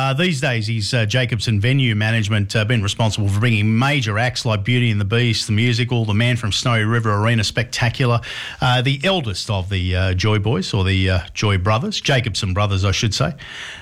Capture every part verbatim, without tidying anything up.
Uh, these days, he's uh, Jacobson Venue Management, uh, been responsible for bringing major acts like Beauty and the Beast, the musical, The Man from Snowy River Arena Spectacular, uh, the eldest of the uh, Joy Boys, or the uh, Joy Brothers, Jacobson Brothers, I should say.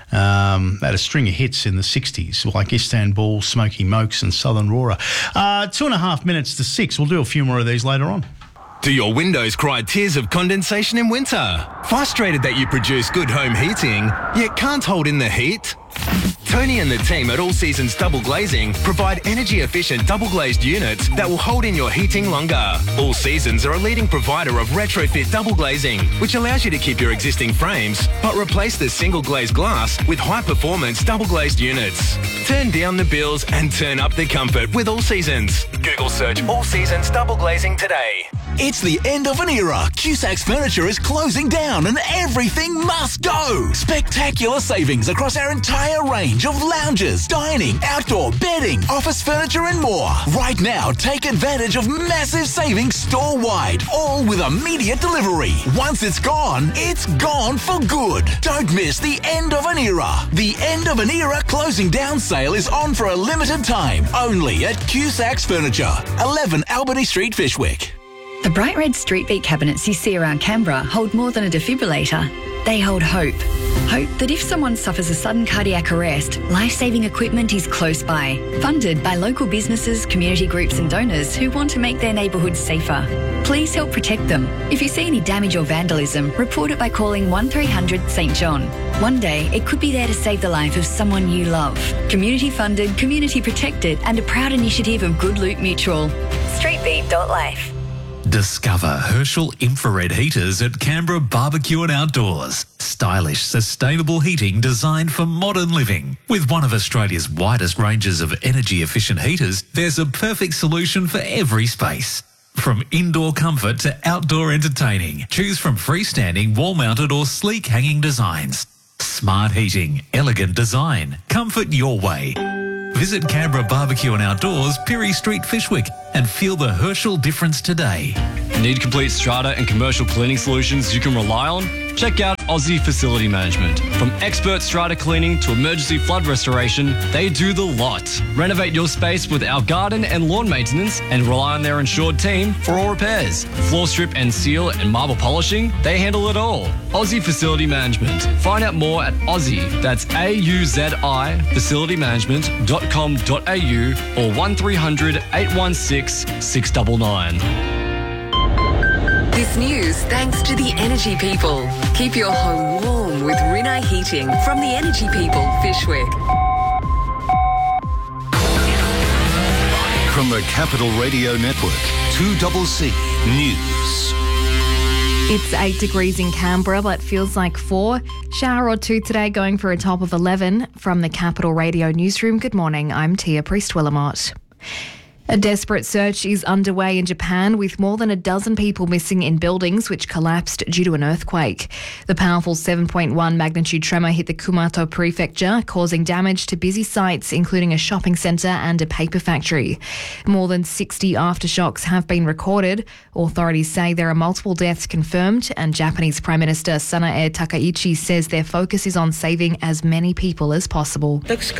Um, had a string of hits in the sixties, like Istanbul, Smoky Mokes and Southern Roarer. Uh, two and a half minutes to six. We'll do a few more of these later on. Do your windows cry tears of condensation in winter? Frustrated that you produce good home heating, yet can't hold in the heat? Tony and the team at All Seasons Double Glazing provide energy-efficient double-glazed units that will hold in your heating longer. All Seasons are a leading provider of retrofit double glazing, which allows you to keep your existing frames, but replace the single-glazed glass with high-performance double-glazed units. Turn down the bills and turn up the comfort with All Seasons. Google search All Seasons Double Glazing today. It's the end of an era. Cusac's Furniture is closing down and everything must go. Spectacular savings across our entire range of lounges, dining, outdoor, bedding, office furniture and more. Right now, take advantage of massive savings store-wide, all with immediate delivery. Once it's gone, it's gone for good. Don't miss the end of an era. The end of an era closing down sale is on for a limited time, only at Cusac's Furniture, eleven Albany Street, Fishwick. The bright red Street Beat cabinets you see around Canberra hold more than a defibrillator. They hold hope. Hope that if someone suffers a sudden cardiac arrest, life-saving equipment is close by. Funded by local businesses, community groups and donors who want to make their neighbourhoods safer. Please help protect them. If you see any damage or vandalism, report it by calling one three hundred St John. One day, it could be there to save the life of someone you love. Community funded, community protected and a proud initiative of Good Loot Mutual. street beat dot life. Discover Herschel infrared heaters at Canberra Barbecue and Outdoors. Stylish, sustainable heating designed for modern living. With one of Australia's widest ranges of energy-efficient heaters, there's a perfect solution for every space. From indoor comfort to outdoor entertaining, choose from freestanding, wall-mounted or sleek hanging designs. Smart heating, elegant design, comfort your way. Visit Canberra Barbecue and Outdoors, Pirie Street, Fishwick, and feel the Herschel difference today. Need complete strata and commercial cleaning solutions you can rely on? Check out Aussie Facility Management. From expert strata cleaning to emergency flood restoration, they do the lot. Renovate your space with our garden and lawn maintenance and rely on their insured team for all repairs. Floor strip and seal and marble polishing, they handle it all. Aussie Facility Management. Find out more at Aussie, that's A U Z I, facility management dot com dot a u or one three hundred eight one six six nine nine. This news thanks to the Energy People. Keep your home warm with Rinnai Heating from the Energy People, Fishwick. From the Capital Radio Network, two C C News. It's eight degrees in Canberra, but feels like four. Shower or two today, going for a top of eleven. From the Capital Radio Newsroom, good morning, I'm Tia Priest-Willamot. A desperate search is underway in Japan with more than a dozen people missing in buildings which collapsed due to an earthquake. The powerful seven point one magnitude tremor hit the Kumato prefecture, causing damage to busy sites including a shopping centre and a paper factory. More than sixty aftershocks have been recorded. Authorities say there are multiple deaths confirmed, and Japanese Prime Minister Sanae Takaichi says their focus is on saving as many people as possible.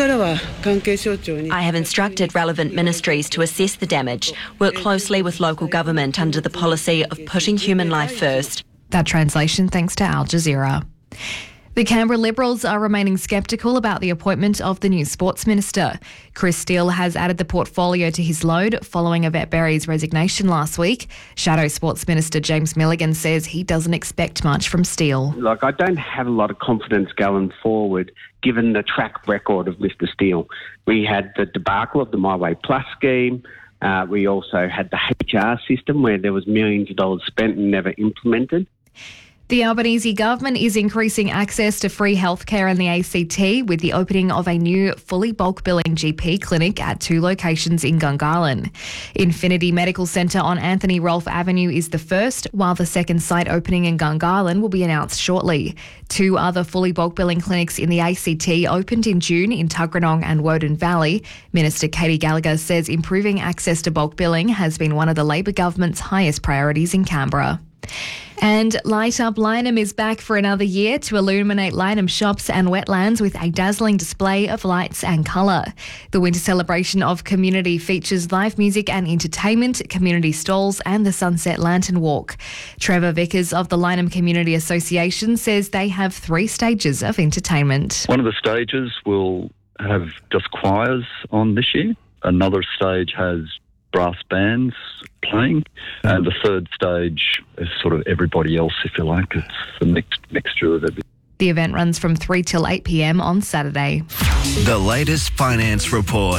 I have instructed relevant ministries to assess the damage, work closely with local government under the policy of putting human life first. That translation thanks to Al Jazeera. The Canberra Liberals are remaining sceptical about the appointment of the new Sports Minister. Chris Steele has added the portfolio to his load following Yvette Berry's resignation last week. Shadow Sports Minister James Milligan says he doesn't expect much from Steele. Like, I don't have a lot of confidence going forward given the track record of Mister Steele. We had the debacle of the My Way Plus scheme. Uh, we also had the H R system where there was millions of dollars spent and never implemented. The Albanese government is increasing access to free healthcare in the A C T with the opening of a new fully bulk billing G P clinic at two locations in Gungahlin. Infinity Medical Centre on Anthony Rolfe Avenue is the first, while the second site opening in Gungahlin will be announced shortly. Two other fully bulk billing clinics in the A C T opened in June in Tuggeranong and Woden Valley. Minister Katie Gallagher says improving access to bulk billing has been one of the Labor government's highest priorities in Canberra. And Light Up Lyneham is back for another year to illuminate Lyneham shops and wetlands with a dazzling display of lights and colour. The winter celebration of community features live music and entertainment, community stalls and the Sunset Lantern Walk. Trevor Vickers of the Lyneham Community Association says they have three stages of entertainment. One of the stages will have just choirs on this year. Another stage has brass bands playing, and the third stage is sort of everybody else, if you like. It's a mixed mixture of everything. The event runs from three till eight p m on Saturday. The latest finance report.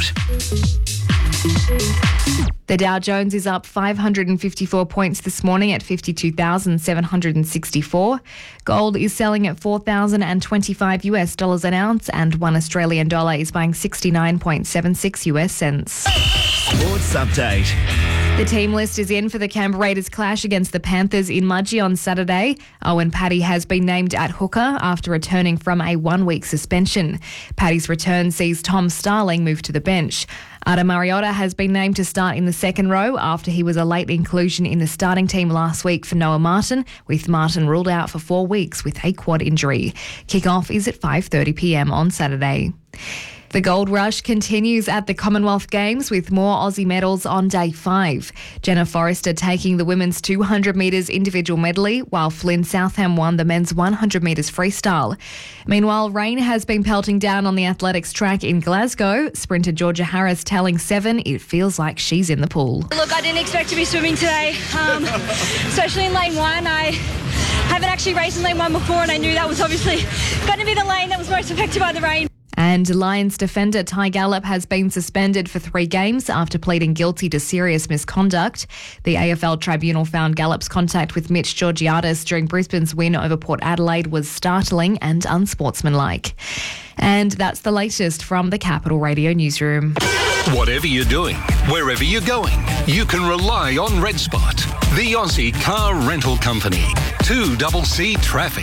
The Dow Jones is up five hundred fifty-four points this morning at fifty-two thousand seven hundred sixty-four. Gold is selling at four thousand twenty-five US dollars an ounce, and one Australian dollar is buying sixty-nine point seven six US cents. Sports update. The team list is in for the Canberra Raiders clash against the Panthers in Mudgee on Saturday. Owen Paddy has been named at hooker after returning from a one-week suspension. Paddy's return sees Tom Starling move to the bench. Adam Mariota has been named to start in the second row after he was a late inclusion in the starting team last week for Noah Martin, with Martin ruled out for four weeks with a quad injury. Kick-off is at five thirty p m on Saturday. The gold rush continues at the Commonwealth Games with more Aussie medals on day five. Jenna Forrester taking the women's two hundred metres individual medley, while Flynn Southam won the men's one hundred metres freestyle. Meanwhile, rain has been pelting down on the athletics track in Glasgow. Sprinter Georgia Harris telling Seven it feels like she's in the pool. Look, I didn't expect to be swimming today, um, especially in lane one. I haven't actually raced in lane one before, and I knew that was obviously going to be the lane that was most affected by the rain. And Lions defender Ty Gallop has been suspended for three games after pleading guilty to serious misconduct. The A F L tribunal found Gallop's contact with Mitch Georgiadis during Brisbane's win over Port Adelaide was startling and unsportsmanlike. And that's the latest from the Capital Radio newsroom. Whatever you're doing, wherever you're going, you can rely on Red Spot, the Aussie car rental company. two C C Traffic.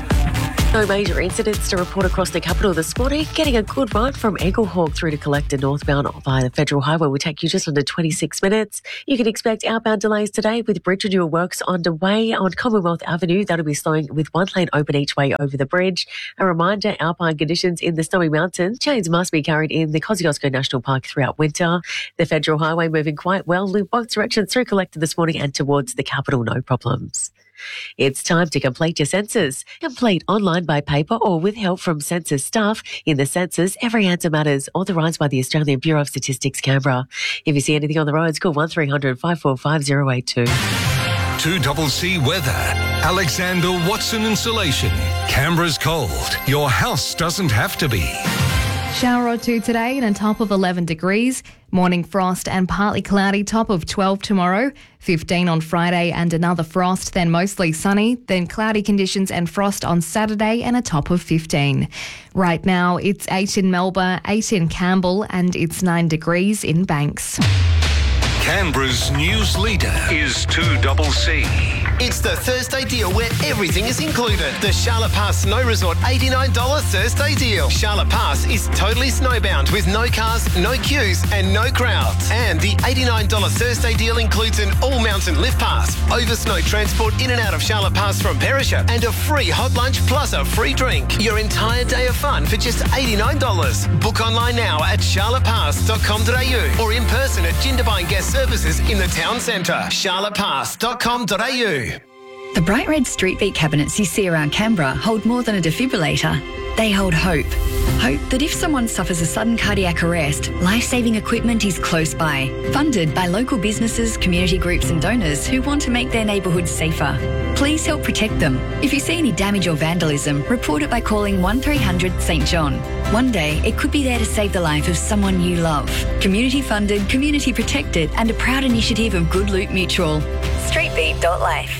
No major incidents to report across the capital this morning. Getting a good run from Eaglehawk through to Collector northbound via the Federal Highway will take you just under twenty-six minutes. You can expect outbound delays today with bridge renewal works underway on Commonwealth Avenue. That'll be slowing with one lane open each way over the bridge. A reminder, alpine conditions in the Snowy Mountains. Chains must be carried in the Kosciuszko National Park throughout winter. The Federal Highway moving quite well. Loop both directions through Collector this morning and towards the capital, no problems. It's time to complete your census. Complete online by paper or with help from census staff. In the census, every answer matters. Authorised by the Australian Bureau of Statistics, Canberra. If you see anything on the roads, call one three hundred five four five zero eight two. two C C weather. Alexander Watson Insulation. Canberra's cold. Your house doesn't have to be. Shower or two today and a top of eleven degrees. Morning frost and partly cloudy, top of twelve tomorrow. fifteen on Friday and another frost, then mostly sunny. Then cloudy conditions and frost on Saturday and a top of fifteen. Right now it's eight in Melbourne, eight in Campbell and it's nine degrees in Banks. Canberra's news leader is two C C. It's the Thursday deal where everything is included. The Charlotte Pass Snow Resort eighty-nine dollars Thursday deal. Charlotte Pass is totally snowbound with no cars, no queues and no crowds. And the eighty-nine dollars Thursday deal includes an all-mountain lift pass, over snow transport in and out of Charlotte Pass from Perisher, and a free hot lunch plus a free drink. Your entire day of fun for just eighty-nine dollars. Book online now at charlotte pass dot com dot a u or in person at Jindabyne Guest Services in the town centre. charlotte pass dot com dot a u. The bright red street beat cabinets you see around Canberra hold more than a defibrillator. They hold hope. Hope that if someone suffers a sudden cardiac arrest, life-saving equipment is close by. Funded by local businesses, community groups and donors who want to make their neighbourhoods safer. Please help protect them. If you see any damage or vandalism, report it by calling one three hundred St John. One day, it could be there to save the life of someone you love. Community funded, community protected and a proud initiative of Good Loot Mutual. street beat dot life.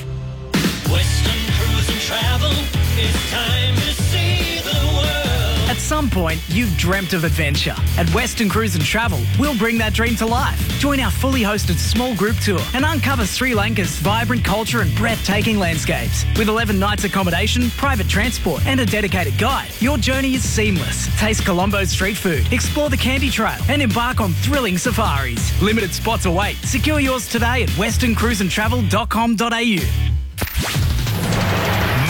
Western Cruise and Travel, it's time to see the world. At some point, you've dreamt of adventure. At Western Cruise and Travel, we'll bring that dream to life. Join our fully hosted small group tour and uncover Sri Lanka's vibrant culture and breathtaking landscapes. With eleven nights accommodation, private transport and a dedicated guide, your journey is seamless. Taste Colombo's street food, explore the Candy Trail and embark on thrilling safaris. Limited spots await. Secure yours today at western cruise and travel dot com dot a u.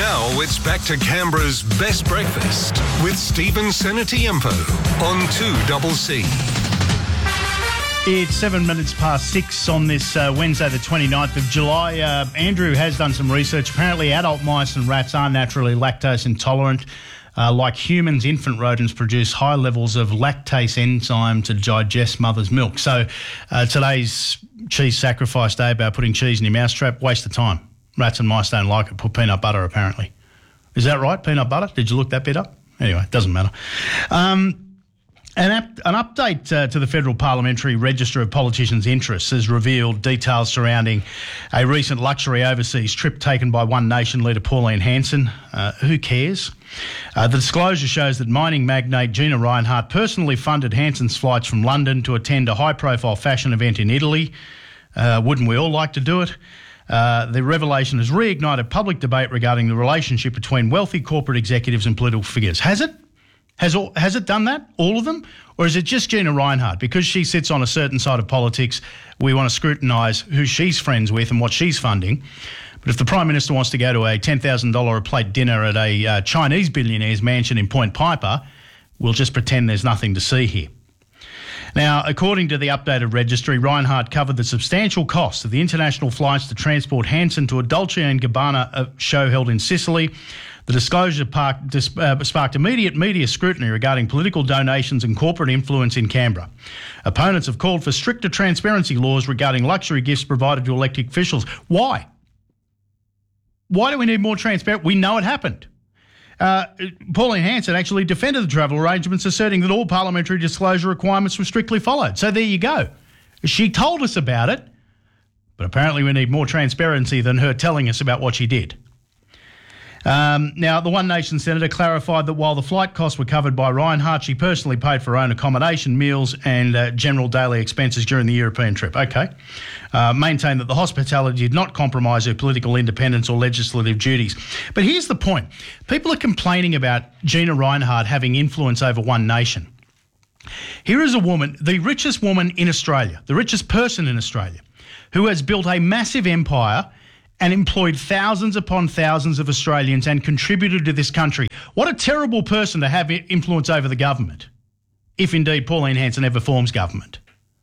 Now it's back to Canberra's best breakfast with Stephen Senatiempo on two C C. It's seven minutes past six on this uh, Wednesday, the twenty-ninth of July. Uh, Andrew has done some research. Apparently, adult mice and rats are naturally lactose intolerant. Uh, like humans, infant rodents produce high levels of lactase enzyme to digest mother's milk. So uh, today's cheese sacrifice day about putting cheese in your mousetrap, waste of time. Rats and mice don't like it. Put peanut butter, apparently. Is that right, peanut butter? Did you look that bit up? Anyway, it doesn't matter. Um... An, ap- an update uh, to the Federal Parliamentary Register of Politicians' Interests has revealed details surrounding a recent luxury overseas trip taken by One Nation leader Pauline Hanson. Uh, who cares? Uh, the disclosure shows that mining magnate Gina Rinehart personally funded Hanson's flights from London to attend a high-profile fashion event in Italy. Uh, wouldn't we all like to do it? Uh, the revelation has reignited public debate regarding the relationship between wealthy corporate executives and political figures. Has it? Has all, has it done that, all of them? Or is it just Gina Rinehart? Because she sits on a certain side of politics, we want to scrutinise who she's friends with and what she's funding. But if the Prime Minister wants to go to a ten thousand dollars a plate dinner at a uh, Chinese billionaire's mansion in Point Piper, we'll just pretend there's nothing to see here. Now, according to the updated registry, Rinehart covered the substantial cost of the international flights to transport Hanson to a Dolce and Gabbana show held in Sicily. The disclosure parked, dis, uh, sparked immediate media scrutiny regarding political donations and corporate influence in Canberra. Opponents have called for stricter transparency laws regarding luxury gifts provided to elected officials. Why? Why do we need more transparency? We know it happened. Uh, Pauline Hanson actually defended the travel arrangements, asserting that all parliamentary disclosure requirements were strictly followed. So there you go. She told us about it, but apparently we need more transparency than her telling us about what she did. Um, now, the One Nation Senator clarified that while the flight costs were covered by Rinehart, she personally paid for her own accommodation, meals and uh, general daily expenses during the European trip. Okay. Uh, maintained that the hospitality did not compromise her political independence or legislative duties. But here's the point. People are complaining about Gina Rinehart having influence over One Nation. Here is a woman, the richest woman in Australia, the richest person in Australia, who has built a massive empire and employed thousands upon thousands of Australians and contributed to this country. What a terrible person to have influence over the government, if indeed Pauline Hanson ever forms government.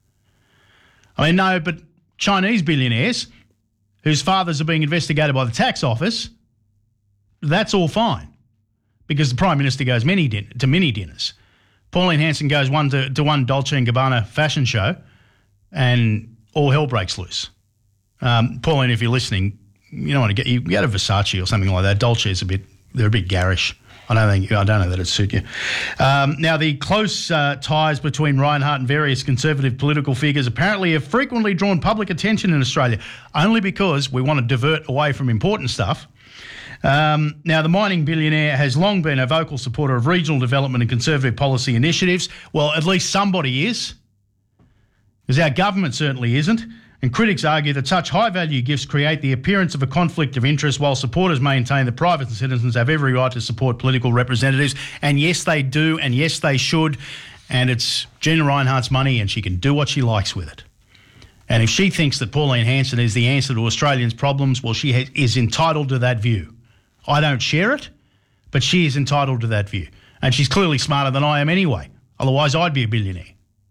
I mean, no, but Chinese billionaires whose fathers are being investigated by the tax office, that's all fine because the Prime Minister goes many din- to many dinners. Pauline Hanson goes one to, to one Dolce and Gabbana fashion show and all hell breaks loose. Um, Pauline, if you're listening, you don't want to get you go to Versace or something like that. Dolce is a bit they're a bit garish. I don't think I don't know that it'd suit you. Um, now, the close uh, ties between Rinehart and various conservative political figures apparently have frequently drawn public attention in Australia, only because we want to divert away from important stuff. Um, now, the mining billionaire has long been a vocal supporter of regional development and conservative policy initiatives. Well, at least somebody is, because our government certainly isn't. And critics argue that such high-value gifts create the appearance of a conflict of interest, while supporters maintain that private citizens have every right to support political representatives. And yes, they do, and yes, they should. And it's Gina Rinehart's money, and she can do what she likes with it. And if she thinks that Pauline Hanson is the answer to Australians' problems, well, she ha- is entitled to that view. I don't share it, but she is entitled to that view. And she's clearly smarter than I am anyway. Otherwise, I'd be a billionaire.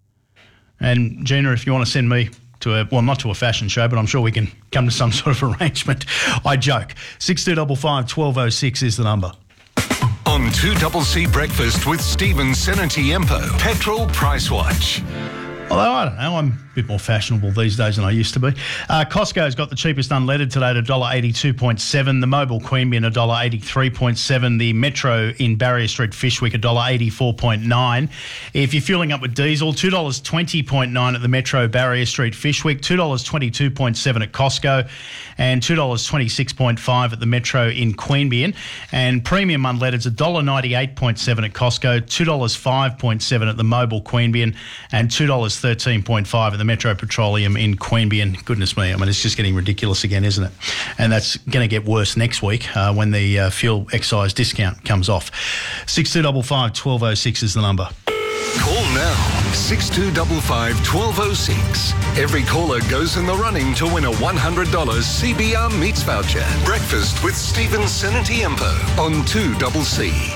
And Gina, if you want to send me to a, well, not to a fashion show, but I'm sure we can come to some sort of arrangement. I joke. six two five five, one two oh six is the number. On two C C Breakfast with Stephen Senatiempo, Petrol Price Watch. Although, I don't know, I'm a bit more fashionable these days than I used to be. Uh, Costco's got the cheapest unleaded today at one dollar eighty-two point seven. The Mobile Queanbeyan, one dollar eighty-three point seven. The Metro in Barrier Street Fishwick, one dollar eighty-four point nine. If you're fueling up with diesel, two dollars twenty point nine at the Metro Barrier Street Fishwick, two dollars twenty-two point seven at Costco, and two dollars twenty-six point five at the Metro in Queanbeyan. And premium unleaded's one dollar ninety-eight point seven at Costco, two dollars five point seven at the Mobile Queanbeyan, and two dollars thirteen point five at the Metro Petroleum in Queanbeyan. Goodness me, I mean, it's just getting ridiculous again, isn't it? And that's going to get worse next week uh, when the uh, fuel excise discount comes off. six two five five, one two oh six is the number. Call now. six two five five, one two zero six. Every caller goes in the running to win a one hundred dollars C B R Meats voucher. Breakfast with Stephen Senatiempo on two C C.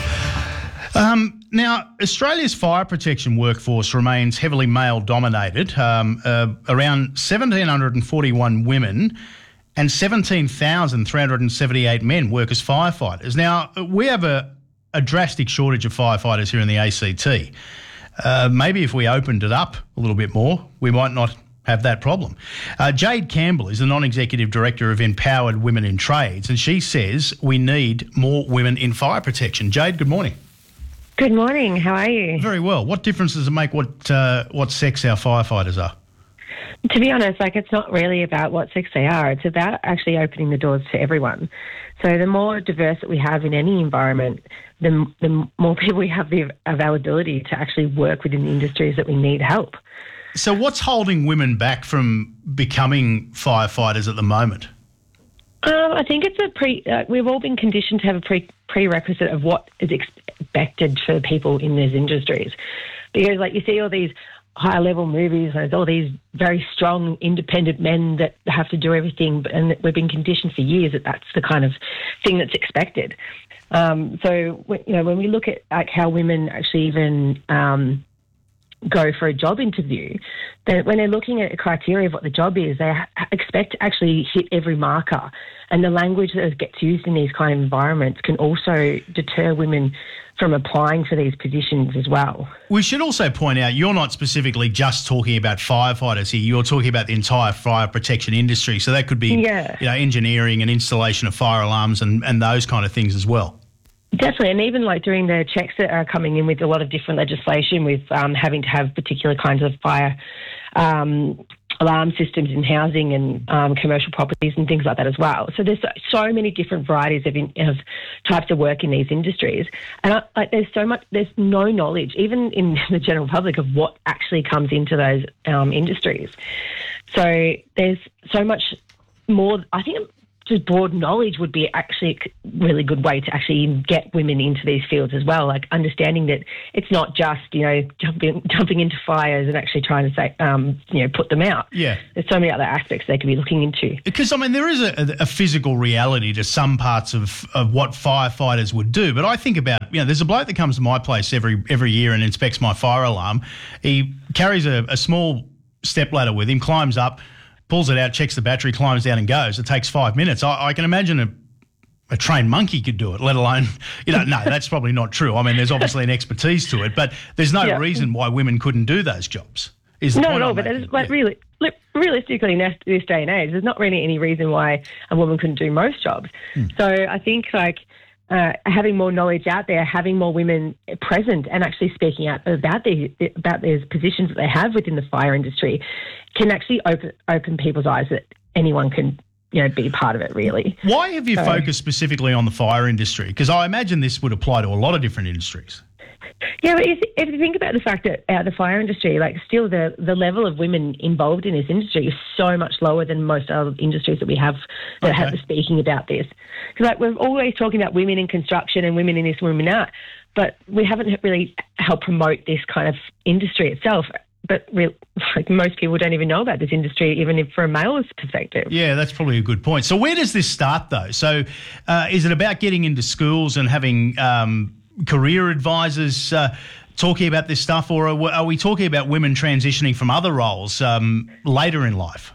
Um, now, Australia's fire protection workforce remains heavily male-dominated. Um, uh, around one thousand seven hundred forty-one women and seventeen thousand three hundred seventy-eight men work as firefighters. Now, we have a, a drastic shortage of firefighters here in the A C T. Uh, maybe if we opened it up a little bit more, we might not have that problem. Uh, Jade Campbell is the non-executive director of Empowered Women in Trades, and she says we need more women in fire protection. Jade, good morning. Good morning. How are you? Very well. What difference does it make what uh, what sex our firefighters are? To be honest, like it's not really about what sex they are. It's about actually opening the doors to everyone. So the more diverse that we have in any environment, the, the more people we have the availability to actually work within the industries that we need help. So what's holding women back from becoming firefighters at the moment? Um, I think it's a pre. Uh, we've all been conditioned to have a pre prerequisite of what is expected for people in these industries, because like you see all these high level movies, there's all these very strong, independent men that have to do everything, and we've been conditioned for years that that's the kind of thing that's expected. Um, so you know, when we look at like how women actually even um, go for a job interview, then when they're looking at a criteria of what the job is, they expect to actually hit every marker. And the language that gets used in these kind of environments can also deter women from applying for these positions as well. We should also point out you're not specifically just talking about firefighters here. You're talking about the entire fire protection industry. So that could be yeah. you know, engineering and installation of fire alarms and, and those kind of things as well. Definitely, and even like during the checks that are coming in with a lot of different legislation with um, having to have particular kinds of fire um, alarm systems in housing and um, commercial properties and things like that as well. So there's so many different varieties of, in, of types of work in these industries, and I, like there's so much, there's no knowledge even in the general public of what actually comes into those um, industries. So there's so much more. I think just broad knowledge would be actually a really good way to actually get women into these fields as well, like understanding that it's not just, you know, jumping jumping into fires and actually trying to say, um, you know, put them out. Yeah. There's so many other aspects they could be looking into. Because, I mean, there is a, a physical reality to some parts of, of what firefighters would do, but I think about, you know, there's a bloke that comes to my place every every year and inspects my fire alarm. He carries a, a small stepladder with him, climbs up, pulls it out, checks the battery, climbs down and goes. It takes five minutes. I, I can imagine a, a trained monkey could do it, let alone, you know, no, that's probably not true. I mean, there's obviously an expertise to it, but there's no Yeah. reason why women couldn't do those jobs. Is the No, point no, I'm but making. there's, like really, li- realistically, in this this day and age, there's not really any reason why a woman couldn't do most jobs. Hmm. So I think like uh, having more knowledge out there, having more women present, and actually speaking out about these about these positions that they have within the fire industry, can actually open open people's eyes that anyone can, you know, be part of it. Really. Why have you So- focused specifically on the fire industry? Because I imagine this would apply to a lot of different industries. Yeah, but if, if you think about the fact that uh, the fire industry, like still the, the level of women involved in this industry is so much lower than most other industries that we have that Okay. have speaking about this. Because like we're always talking about women in construction and women in this, women that, but we haven't really helped promote this kind of industry itself. But real, like most people don't even know about this industry, even if from a male's perspective. Yeah, that's probably a good point. So where does this start, though? So uh, is it about getting into schools and having um, career advisors uh, talking about this stuff, or are, are we talking about women transitioning from other roles um, later in life?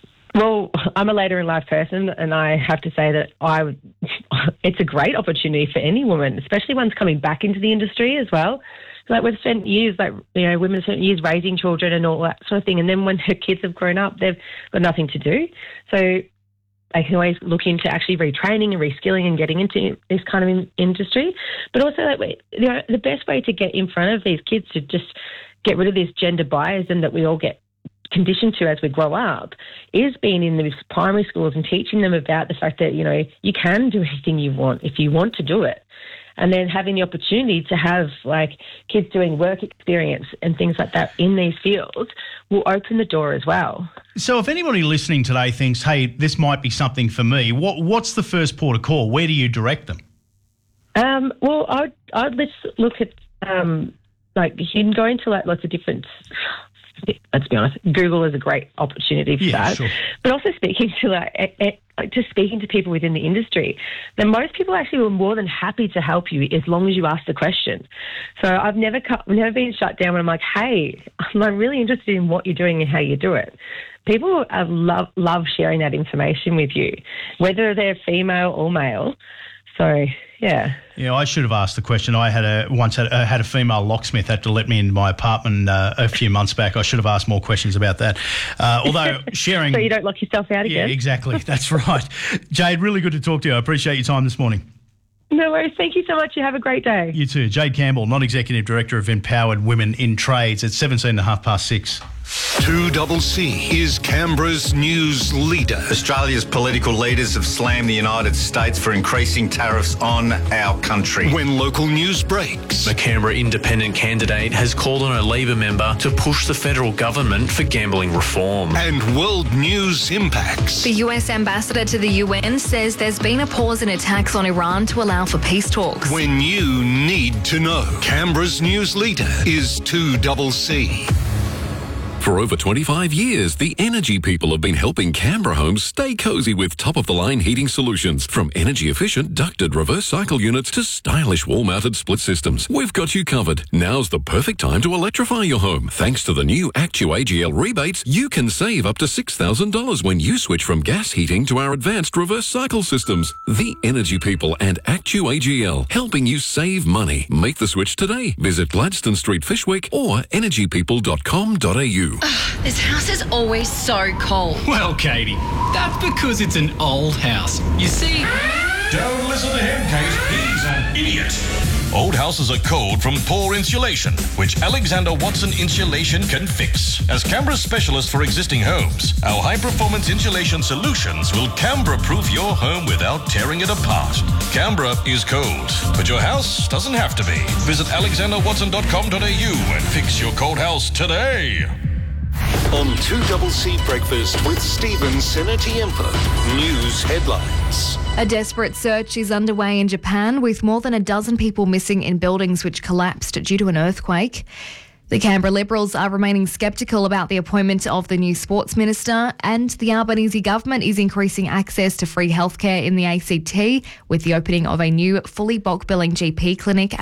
Well, I'm a later in life person, and I have to say that I would, it's a great opportunity for any woman, especially ones coming back into the industry as well. Like we've spent years, like, you know, women have spent years raising children and all that sort of thing, and then when her kids have grown up, they've got nothing to do. So they can always look into actually retraining and reskilling and getting into this kind of in- industry. But also, like, you know, the best way to get in front of these kids to just get rid of this gender bias and that we all get conditioned to as we grow up is being in these primary schools and teaching them about the fact that, you know, you can do anything you want if you want to do it. And then having the opportunity to have like kids doing work experience and things like that in these fields will open the door as well. So if anybody listening today thinks, hey, this might be something for me, what what's the first port of call? Where do you direct them? Um, well, I'd, I'd let's look at um, like you can go into like lots of different. Let's be honest, Google is a great opportunity for Yeah, that. sure. But also speaking to like, e- e- like just speaking to people within the industry, then most people actually were more than happy to help you as long as you ask the question. So I've never cut, never been shut down when I'm like, hey, I'm really interested in what you're doing and how you do it. People uh, love love sharing that information with you, whether they're female or male. So yeah. Yeah, I should have asked the question. I had a once had, uh, had a female locksmith had to let me into my apartment uh, a few months back. I should have asked more questions about that. Uh, although sharing, So you don't lock yourself out yeah, again. exactly. That's right. Jade, really good to talk to you. I appreciate your time this morning. No worries. Thank you so much. You have a great day. You too. Jade Campbell, Non-Executive Director of Empowered Women in Trades at seventeen and a half past six. two double C is Canberra's news leader. Australia's political leaders have slammed the United States for increasing tariffs on our country. When local news breaks. The Canberra Independent candidate has called on a Labor member to push the federal government for gambling reform. And world news impacts. The U S ambassador to the U N says there's been a pause in attacks on Iran to allow for peace talks. When you need to know. Canberra's news leader is two double C. For over twenty-five years, the Energy People have been helping Canberra homes stay cosy with top-of-the-line heating solutions. From energy-efficient ducted reverse cycle units to stylish wall-mounted split systems, we've got you covered. Now's the perfect time to electrify your home. Thanks to the new Actu A G L rebates, you can save up to six thousand dollars when you switch from gas heating to our advanced reverse cycle systems. The Energy People and Actu A G L, helping you save money. Make the switch today. Visit Gladstone Street, Fishwick or energy people dot com dot a u. This house is always so cold. Well, Katie, that's because it's an old house. You see... Don't listen to him, Kate. He's an idiot. Old houses are cold from poor insulation, which Alexander Watson Insulation can fix. As Canberra's specialist for existing homes, our high-performance insulation solutions will Canberra-proof your home without tearing it apart. Canberra is cold, but your house doesn't have to be. Visit alexander watson dot com dot a u and fix your cold house today. On two double C Breakfast with Stephen Senatiempo. News headlines. A desperate search is underway in Japan with more than a dozen people missing in buildings which collapsed due to an earthquake. The Canberra Liberals are remaining sceptical about the appointment of the new sports minister, and the Albanese government is increasing access to free healthcare in the A C T with the opening of a new fully bulk billing G P clinic